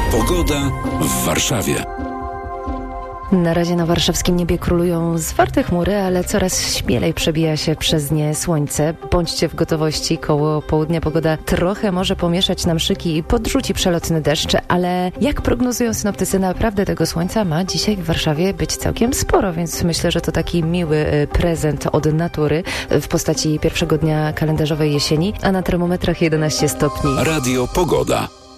Pogoda w Warszawie. Na razie na warszawskim niebie królują zwarte chmury, ale coraz śmielej przebija się przez nie słońce. Bądźcie w gotowości, koło południa pogoda trochę może pomieszać nam szyki i podrzuci przelotny deszcz, ale jak prognozują synoptycy, naprawdę tego słońca ma dzisiaj w Warszawie być całkiem sporo, więc myślę, że to taki miły prezent od natury w postaci pierwszego dnia kalendarzowej jesieni, a na termometrach 11 stopni. Radio Pogoda.